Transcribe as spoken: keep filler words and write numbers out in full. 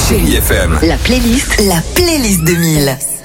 Chérie F M. La playlist, la playlist deux mille.